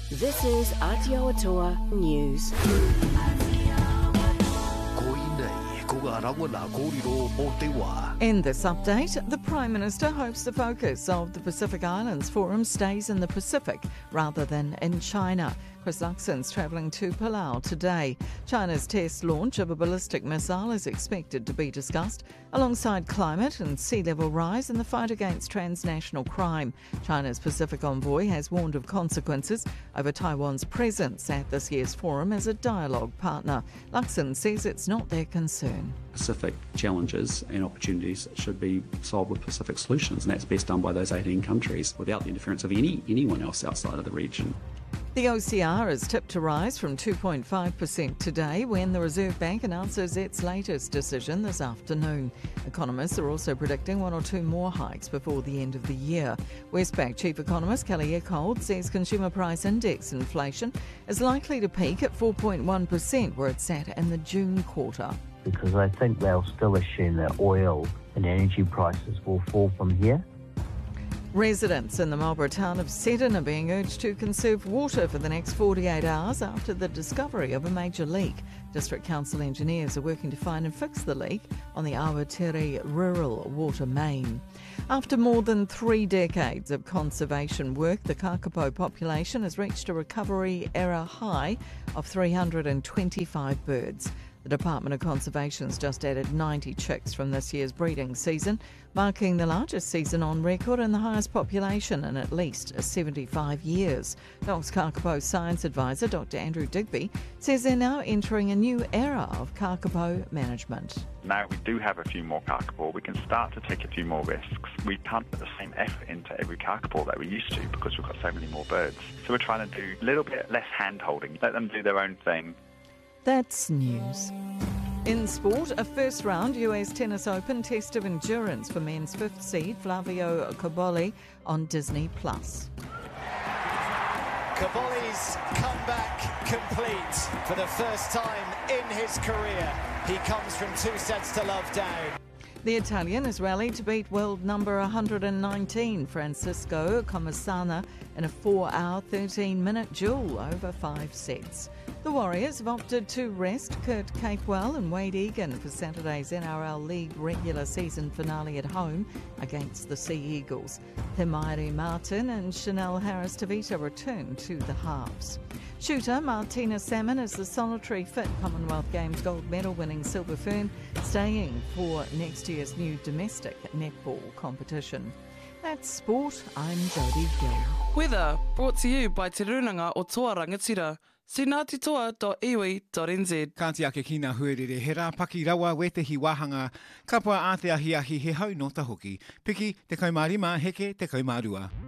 This is Aotearoa News. In this update, the Prime Minister hopes the focus of the Pacific Islands Forum stays in the Pacific rather than in China. Chris Luxon's travelling to Palau today. China's test launch of a ballistic missile is expected to be discussed alongside climate and sea level rise in the fight against transnational crime. China's Pacific envoy has warned of consequences over Taiwan's presence at this year's forum as a dialogue partner. Luxon says it's not their concern. Pacific challenges and opportunities should be solved with Pacific solutions, and that's best done by those 18 countries without the interference of anyone else outside of the region. The OCR is tipped to rise from 2.5% today when the Reserve Bank announces its latest decision this afternoon. Economists are also predicting one or two more hikes before the end of the year. Westpac Chief Economist Kelly Eckholt says consumer price index inflation is likely to peak at 4.1%, where it sat in the June quarter. Because I think they'll still assume that oil and energy prices will fall from here. Residents in the Marlborough town of Seddon are being urged to conserve water for the next 48 hours after the discovery of a major leak. District Council engineers are working to find and fix the leak on the Awatere rural water main. After more than 3 decades of conservation work, the kakapo population has reached a recovery error high of 325 birds. The Department of Conservation's just added 90 chicks from this year's breeding season, marking the largest season on record and the highest population in at least 75 years. Docs Kakapo Science Advisor Dr Andrew Digby says they're now entering a new era of kakapo management. Now we do have a few more kakapo, we can start to take a few more risks. We can't put the same effort into every kakapo that we used to because we've got so many more birds. So we're trying to do a little bit less hand-holding, let them do their own thing. That's news. In sport, a first-round US Tennis Open test of endurance for men's fifth seed Flavio Cobolli on Disney+. Cobolli's comeback complete for the first time in his career. He comes from 2 sets to love down. The Italian has rallied to beat world number 119 Francisco Comasana in a 4-hour, 13-minute duel over 5 sets. The Warriors have opted to rest Kurt Capewell and Wade Egan for Saturday's NRL League regular season finale at home against the Sea Eagles. Himairi Martin and Chanel Harris-Tavita return to the halves. Shooter Martina Salmon is the solitary fit Commonwealth Games gold medal winning Silver Fern, staying for next year's new domestic netball competition. That's sport. I'm Jodie Gill. Weather brought to you by Te Runanga o Toa Rangatira. sinatitoa.iwi.nz. Kāti ake kina huerere, he rā paki rawa wetehi wāhanga, kapua ātea hiahi he hau no tahoki, piki te kaumārima heke te kaumārua.